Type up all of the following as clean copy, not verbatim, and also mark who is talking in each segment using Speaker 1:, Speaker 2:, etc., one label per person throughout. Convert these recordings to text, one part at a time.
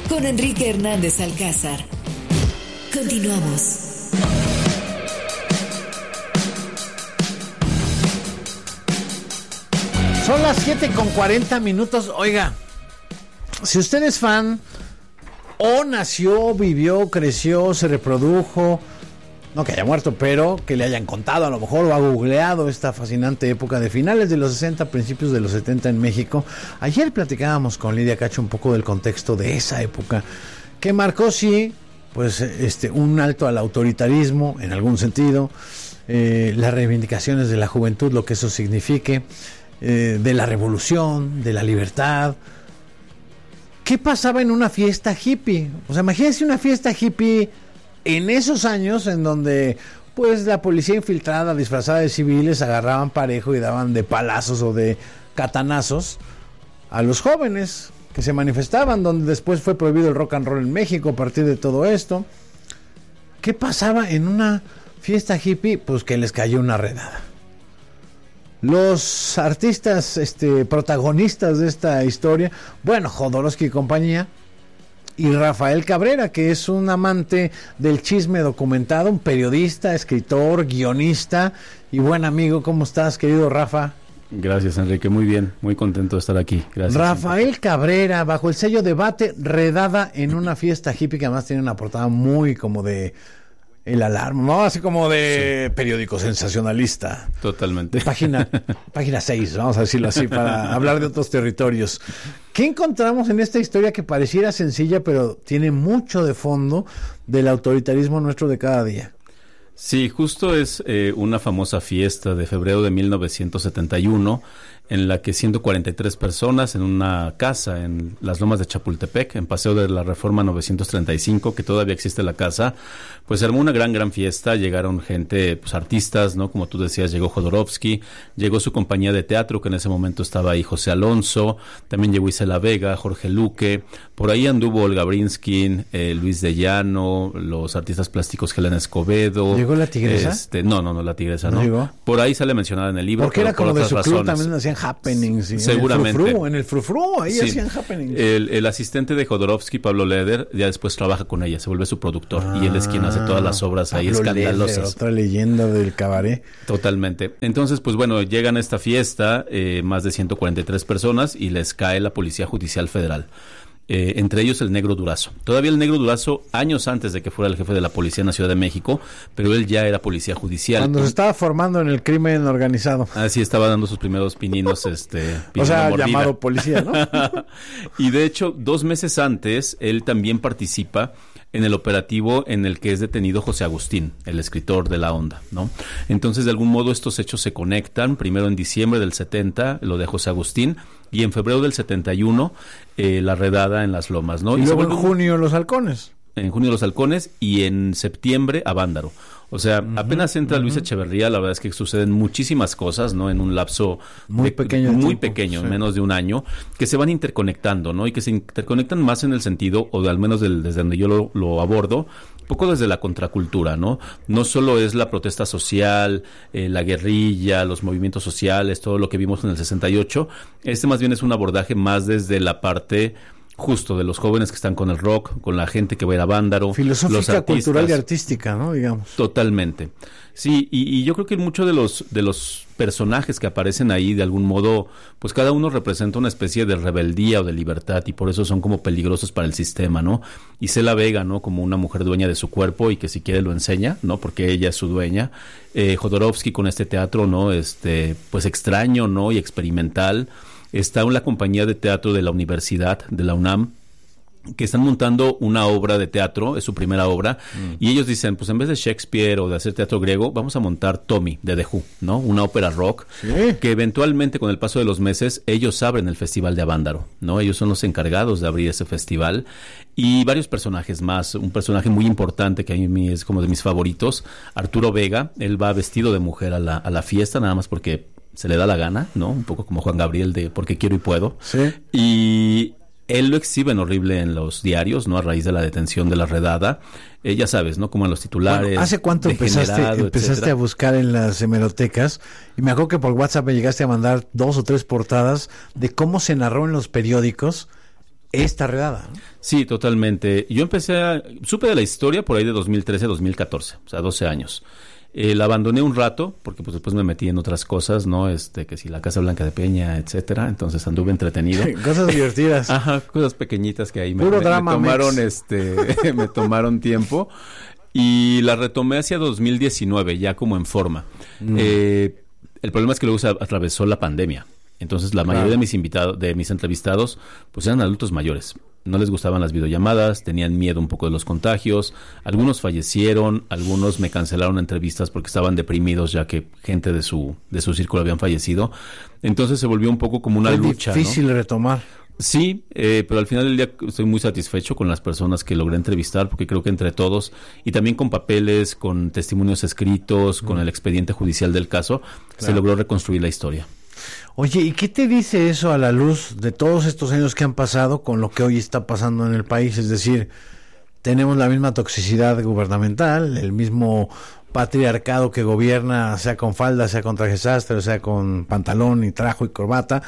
Speaker 1: con Enrique Hernández Alcázar. Continuamos.
Speaker 2: Son las 7:40. Oiga, si usted es fan o nació, vivió, creció, se reprodujo, no que haya muerto, pero que le hayan contado a lo mejor o ha googleado esta fascinante época de finales de los 60, principios de los 70 en México. Ayer platicábamos con Lidia Cacho un poco del contexto de esa época que marcó, sí, pues un alto al autoritarismo en algún sentido, las reivindicaciones de la juventud, lo que eso signifique, de la revolución, de la libertad. ¿Qué pasaba en una fiesta hippie? O sea, imagínense una fiesta hippie en esos años en donde pues la policía infiltrada, disfrazada de civiles, agarraban parejo y daban de palazos o de catanazos a los jóvenes que se manifestaban, donde después fue prohibido el rock and roll en México a partir de todo esto. ¿Qué pasaba en una fiesta hippie? Pues que les cayó una redada. Los artistas protagonistas de esta historia, bueno, Jodorowsky y compañía, y Rafael Cabrera, que es un amante del chisme documentado, un periodista, escritor, guionista y buen amigo. ¿Cómo estás, querido Rafa?
Speaker 3: Gracias, Enrique, muy bien, muy contento de estar aquí. Gracias.
Speaker 2: Rafael Cabrera, bajo el sello Debate, redada en una fiesta hippie, que además tiene una portada muy como de El Alarma, ¿no? Así como de periódico sensacionalista.
Speaker 3: Totalmente.
Speaker 2: Página 6, vamos a decirlo así, para hablar de otros territorios. ¿Qué encontramos en esta historia que pareciera sencilla, pero tiene mucho de fondo del autoritarismo nuestro de cada día?
Speaker 3: Sí, justo es una famosa fiesta de febrero de 1971, en la que 143 personas en una casa en las Lomas de Chapultepec, en Paseo de la Reforma 935, que todavía existe la casa, pues se armó una gran fiesta. Llegaron gente, pues artistas, ¿no? Como tú decías, llegó Jodorowsky, llegó su compañía de teatro, que en ese momento estaba ahí José Alonso, también llegó Isela Vega, Jorge Luque, por ahí anduvo Olga Brinskin, Luis de Llano, los artistas plásticos Helena Escobedo.
Speaker 2: ¿Llegó la Tigresa?
Speaker 3: No, la Tigresa no.
Speaker 2: ¿Llegó?
Speaker 3: Por ahí sale mencionada en el libro.
Speaker 2: Porque era como de su club,
Speaker 3: razones.
Speaker 2: también hacían happenings. Y
Speaker 3: seguramente.
Speaker 2: En el frufru, ahí sí hacían happenings.
Speaker 3: El asistente de Jodorowsky, Pablo Leder, ya después trabaja con ella, se vuelve su productor. Y él es quien hace todas las obras ahí escandalosas.
Speaker 2: Leder, otra leyenda del cabaret.
Speaker 3: Totalmente. Entonces, pues bueno, llegan a esta fiesta más de 143 personas y les cae la Policía Judicial Federal. Entre ellos el Negro Durazo. Todavía el Negro Durazo, años antes de que fuera el jefe de la policía en la Ciudad de México, pero él ya era policía judicial.
Speaker 2: Cuando se estaba formando en el crimen organizado.
Speaker 3: Así estaba dando sus primeros pininos,
Speaker 2: o sea, llamado policía, ¿no?
Speaker 3: Y de hecho, 2 meses antes, él también participa en el operativo en el que es detenido José Agustín, el escritor de La Onda, ¿no? Entonces, de algún modo, estos hechos se conectan. Primero en diciembre del 70, lo de José Agustín, y en febrero del 71, la redada en las Lomas, ¿no?
Speaker 2: Y luego en junio Los Halcones.
Speaker 3: En junio Los Halcones y en septiembre Avándaro. O sea, apenas entra Luis Echeverría, la verdad es que suceden muchísimas cosas, ¿no? En un lapso
Speaker 2: muy pequeño,
Speaker 3: sí, menos de un año, que se van interconectando, ¿no? Y que se interconectan más en el sentido, o al menos desde donde yo lo abordo, un poco desde la contracultura, ¿no? No solo es la protesta social, la guerrilla, los movimientos sociales, todo lo que vimos en el 68. Más bien es un abordaje más desde la parte justo de los jóvenes que están con el rock, con la gente que va a ir a Avándaro,
Speaker 2: filosófica,
Speaker 3: los artistas,
Speaker 2: cultural y artística, ¿no? Digamos.
Speaker 3: Totalmente. Sí, y yo creo que muchos de los personajes que aparecen ahí, de algún modo, pues cada uno representa una especie de rebeldía o de libertad, y por eso son como peligrosos para el sistema, ¿no? Isela Vega, ¿no? Como una mujer dueña de su cuerpo y que si quiere lo enseña, ¿no? Porque ella es su dueña. Jodorowsky con este teatro, ¿no? Pues extraño, ¿no? Y experimental. Está en la compañía de teatro de la universidad, de la UNAM, que están montando una obra de teatro, es su primera obra, y ellos dicen, pues en vez de Shakespeare o de hacer teatro griego, vamos a montar Tommy, de The Who, ¿no? Una ópera rock, ¿sí? Que eventualmente, con el paso de los meses, ellos abren el Festival de Avándaro, ¿no? Ellos son los encargados de abrir ese festival, y varios personajes más. Un personaje muy importante que a mí es como de mis favoritos, Arturo Vega. Él va vestido de mujer a la fiesta, nada más porque se le da la gana, ¿no? Un poco como Juan Gabriel de Porque quiero y puedo.
Speaker 2: Sí.
Speaker 3: Y él lo exhiben horrible en los diarios, ¿no? A raíz de la detención de la redada. Ya sabes, ¿no? Como en los titulares.
Speaker 2: Bueno, ¿hace cuánto empezaste a buscar en las hemerotecas? Y me acuerdo que por WhatsApp me llegaste a mandar 2 o 3 portadas de cómo se narró en los periódicos esta redada, ¿no?
Speaker 3: Sí, totalmente. Yo supe de la historia por ahí de 2013-2014, o sea, 12 años. La abandoné un rato, porque pues después me metí en otras cosas, ¿no? Que si la Casa Blanca de Peña, etcétera. Entonces anduve entretenido.
Speaker 2: Cosas divertidas.
Speaker 3: Ajá, cosas pequeñitas que ahí me tomaron, me tomaron tiempo. Y la retomé hacia 2019, ya como en forma. El problema es que luego se atravesó la pandemia. Entonces la mayoría de mis entrevistados pues eran adultos mayores. No les gustaban las videollamadas, tenían miedo un poco de los contagios. Algunos fallecieron, algunos me cancelaron entrevistas porque estaban deprimidos ya que gente de su círculo habían fallecido. Entonces se volvió un poco como una lucha, ¿no?
Speaker 2: Difícil retomar.
Speaker 3: Sí, pero al final del día estoy muy satisfecho con las personas que logré entrevistar, porque creo que entre todos, y también con papeles, con testimonios escritos, con el expediente judicial del caso, se logró reconstruir la historia.
Speaker 2: Oye, ¿y qué te dice eso a la luz de todos estos años que han pasado con lo que hoy está pasando en el país? Es decir, tenemos la misma toxicidad gubernamental, el mismo patriarcado que gobierna, sea con falda, sea con traje sastre, sea con pantalón y trajo y corbata.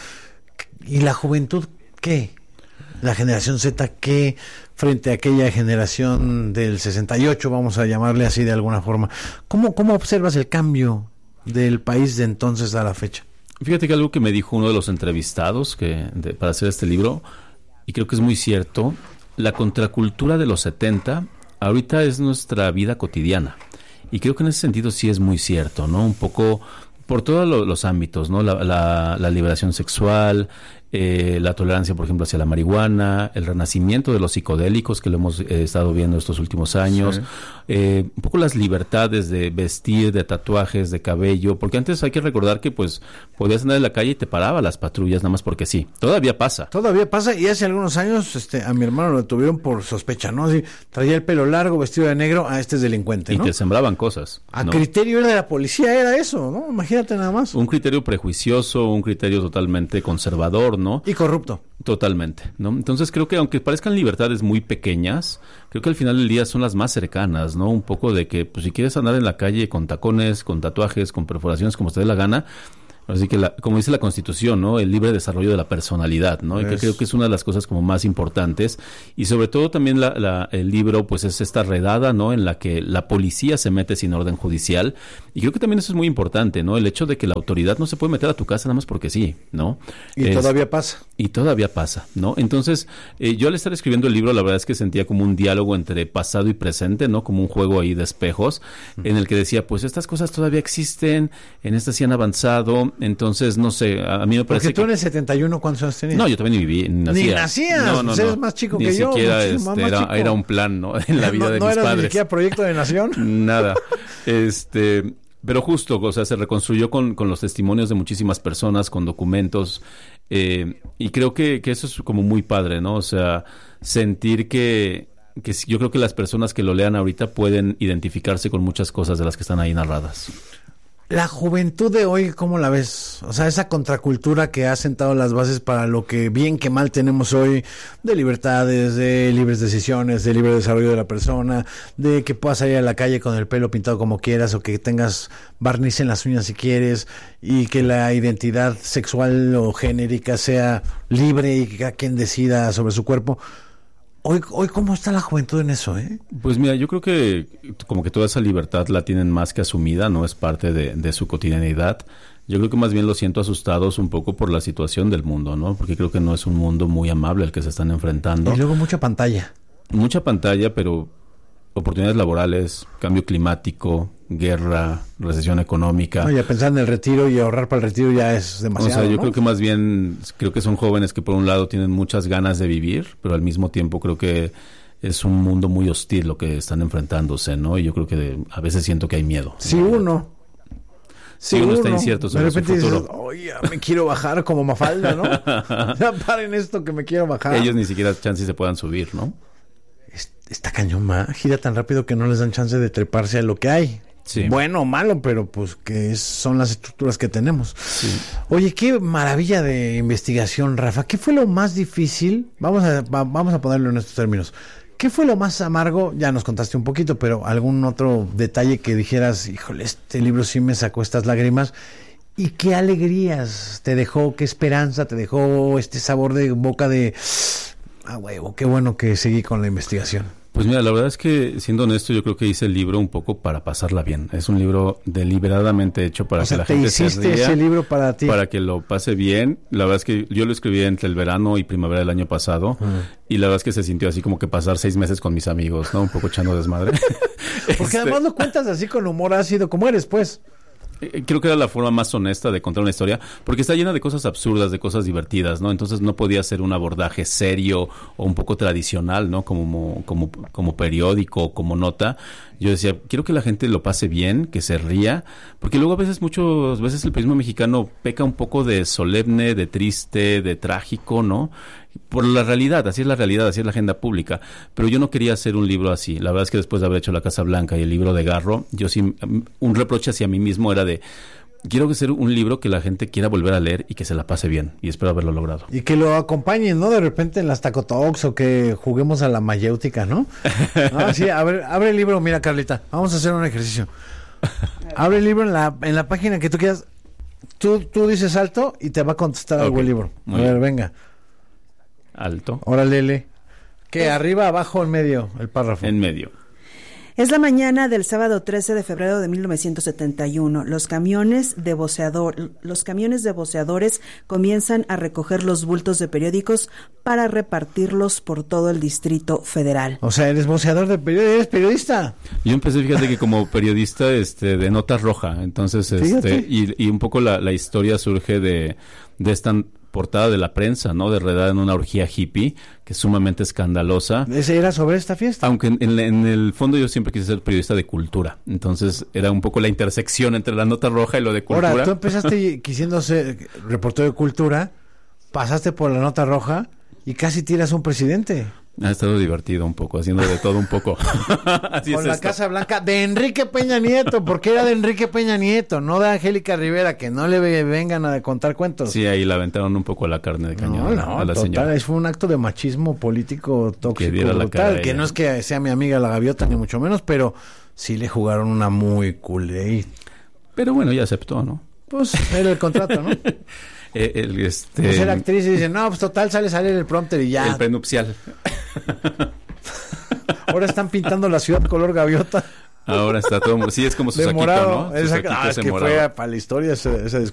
Speaker 2: ¿Y la juventud qué? La generación Z, ¿qué? Frente a aquella generación del 68, vamos a llamarle así de alguna forma. ¿Cómo observas el cambio del país de entonces a la fecha?
Speaker 3: Fíjate que algo que me dijo uno de los entrevistados para hacer este libro, y creo que es muy cierto, la contracultura de los 70 ahorita es nuestra vida cotidiana. Y creo que en ese sentido sí es muy cierto, ¿no? Un poco por todos los ámbitos, ¿no? La liberación sexual, la tolerancia, por ejemplo, hacia la marihuana, el renacimiento de los psicodélicos que lo hemos estado viendo estos últimos años, un poco las libertades de vestir, de tatuajes, de cabello, porque antes hay que recordar que pues podías andar en la calle y te paraba las patrullas nada más porque sí. Todavía pasa, y hace algunos años a mi hermano lo detuvieron por sospecha, ¿no? Así, traía el pelo largo, vestido de negro, este es delincuente, ¿no? Y te sembraban cosas.
Speaker 2: A criterio de la policía era eso, ¿no? Imagínate nada más.
Speaker 3: Un criterio prejuicioso, un criterio totalmente conservador, ¿no?
Speaker 2: Y corrupto.
Speaker 3: Totalmente, ¿no? Entonces creo que aunque parezcan libertades muy pequeñas, creo que al final del día son las más cercanas, ¿no? Un poco de que, pues si quieres andar en la calle con tacones, con tatuajes, con perforaciones, como te dé la gana, así que como dice la Constitución, ¿no? El libre desarrollo de la personalidad, ¿no? Y que creo que es una de las cosas como más importantes. Y sobre todo también el libro, pues es esta redada, ¿no? En la que la policía se mete sin orden judicial. Y creo que también eso es muy importante, ¿no? El hecho de que la autoridad no se puede meter a tu casa nada más porque sí, ¿no?
Speaker 2: Y todavía pasa.
Speaker 3: Y todavía pasa, ¿no? Entonces, yo al estar escribiendo el libro, la verdad es que sentía como un diálogo entre pasado y presente, ¿no? Como un juego ahí de espejos, en el que decía, pues estas cosas todavía existen, en estas sí han avanzado. Entonces, no sé, a mí me parece
Speaker 2: porque tú en el 71, ¿cuántos años tenías?
Speaker 3: No, yo también ni
Speaker 2: nacía. Ni nacías,
Speaker 3: no,
Speaker 2: pues eres más chico que yo.
Speaker 3: Ni siquiera era un plan, ¿no? En la vida de mis padres.
Speaker 2: ¿No era ni siquiera proyecto de nación?
Speaker 3: Nada. Pero justo, o sea, se reconstruyó con los testimonios de muchísimas personas, con documentos, y creo que eso es como muy padre, ¿no? O sea, sentir que yo creo que las personas que lo lean ahorita pueden identificarse con muchas cosas de las que están ahí narradas.
Speaker 2: La juventud de hoy, ¿cómo la ves? O sea, esa contracultura que ha sentado las bases para lo que bien que mal tenemos hoy, de libertades, de libres decisiones, de libre desarrollo de la persona, de que puedas salir a la calle con el pelo pintado como quieras, o que tengas barniz en las uñas si quieres, y que la identidad sexual o genérica sea libre y que cada quien decida sobre su cuerpo. Hoy, ¿cómo está la juventud en eso,
Speaker 3: Pues mira, yo creo que como que toda esa libertad la tienen más que asumida, no es parte de su cotidianidad. Yo creo que más bien los siento asustados un poco por la situación del mundo, ¿no? Porque creo que no es un mundo muy amable el que se están enfrentando.
Speaker 2: Y luego mucha pantalla.
Speaker 3: Mucha pantalla, pero oportunidades laborales, cambio climático, guerra, recesión económica.
Speaker 2: No, ya pensar en el retiro y ahorrar para el retiro ya es demasiado.
Speaker 3: O sea, yo creo que más bien, creo que son jóvenes que por un lado tienen muchas ganas de vivir, pero al mismo tiempo creo que es un mundo muy hostil lo que están enfrentándose, ¿no? Y yo creo que a veces siento que hay miedo.
Speaker 2: Sí, uno
Speaker 3: está incierto sobre su futuro.
Speaker 2: De repente dices, oye, me quiero bajar como Mafalda, ¿no? Ya paren esto que me quiero bajar.
Speaker 3: Ellos ni siquiera chance se puedan subir, ¿no?
Speaker 2: Está cañón, gira tan rápido que no les dan chance de treparse a lo que hay. Sí. Bueno o malo, pero pues que son las estructuras que tenemos. Sí. Oye, qué maravilla de investigación, Rafa. ¿Qué fue lo más difícil? Vamos a ponerlo en estos términos. ¿Qué fue lo más amargo? Ya nos contaste un poquito, pero algún otro detalle que dijeras, híjole, este libro sí me sacó estas lágrimas. ¿Y qué alegrías te dejó, qué esperanza te dejó, este sabor de boca de Ah, huevo, qué bueno que seguí con la investigación.
Speaker 3: Pues mira, la verdad es que, siendo honesto, yo creo que hice el libro un poco para pasarla bien. Es un libro deliberadamente hecho para que la gente se ría.
Speaker 2: ¿Te hiciste ese libro para ti?
Speaker 3: Para que lo pase bien. La verdad es que yo lo escribí entre el verano y primavera del año pasado. Y la verdad es que se sintió así como que pasar 6 meses con mis amigos, ¿no? Un poco echando desmadre.
Speaker 2: Porque además lo cuentas así con humor ácido, como eres, pues.
Speaker 3: Creo que era la forma más honesta de contar una historia, porque está llena de cosas absurdas, de cosas divertidas, ¿no? Entonces no podía ser un abordaje serio o un poco tradicional, ¿no? Como periódico, como nota. Yo decía, quiero que la gente lo pase bien, que se ría, porque luego muchas veces el periodismo mexicano peca un poco de solemne, de triste, de trágico, ¿no? Por la realidad, así es la realidad, así es la agenda pública. Pero yo no quería hacer un libro así. La verdad es que después de haber hecho La Casa Blanca y el libro de Garro, yo sí, un reproche hacia mí mismo era de, quiero hacer un libro que la gente quiera volver a leer y que se la pase bien, y espero haberlo logrado.
Speaker 2: Y que lo acompañen, ¿no? De repente en las Taco Talks, o que juguemos a la mayéutica, ¿no? No, sí, abre el libro, mira, Carlita, vamos a hacer un ejercicio. Abre el libro en la página que tú quieras. Tú dices alto y te va a contestar algo el libro. A ver, venga.
Speaker 3: Alto.
Speaker 2: Órale, Lele. ¿Qué? ¿Arriba, abajo o en medio? El párrafo.
Speaker 3: En medio.
Speaker 4: Es la mañana del sábado 13 de febrero de 1971. Los camiones de voceadores comienzan a recoger los bultos de periódicos para repartirlos por todo el Distrito Federal.
Speaker 2: O sea, eres voceador de periódicos, eres periodista.
Speaker 3: Yo empecé, fíjate, que como periodista de Nota Roja. Entonces, y un poco la historia surge de esta portada de La Prensa, ¿no? Redada en una orgía hippie, que es sumamente escandalosa.
Speaker 2: ¿Ese era sobre esta fiesta?
Speaker 3: Aunque en el fondo yo siempre quise ser periodista de cultura. Entonces era un poco la intersección entre la Nota Roja y lo de cultura.
Speaker 2: Ahora, tú empezaste quisiendo ser reportero de cultura, pasaste por la Nota Roja y casi tiras a un presidente.
Speaker 3: Ha estado divertido un poco, haciendo de todo un poco.
Speaker 2: Así con la Casa Blanca de Enrique Peña Nieto, porque era de Enrique Peña Nieto, no de Angélica Rivera, que no le vengan a contar cuentos.
Speaker 3: Sí, ahí la aventaron un poco la carne de cañón a la
Speaker 2: total,
Speaker 3: señora.
Speaker 2: Fue un acto de machismo político tóxico,
Speaker 3: que
Speaker 2: brutal, que no es que sea mi amiga la gaviota, ni mucho menos, pero sí le jugaron una muy culé.
Speaker 3: Pero bueno, ya aceptó, ¿no?
Speaker 2: Pues era el contrato, ¿no? Pues era actriz y dice, no, pues total, sale el prompter y ya.
Speaker 3: El prenupcial.
Speaker 2: Ahora están pintando la ciudad color gaviota.
Speaker 3: Ahora está todo... Sí, es como su saquito,
Speaker 2: morado.
Speaker 3: ¿no? Su saquito
Speaker 2: es que morado. Fue para la historia esa discusión.